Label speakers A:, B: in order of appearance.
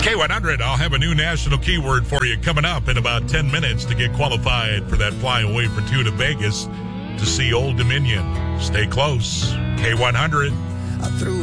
A: K100, I'll have a new national keyword for you coming up in about 10 minutes to get qualified for that flying away for two to Vegas to see Old Dominion. Stay close. K100.
B: I threw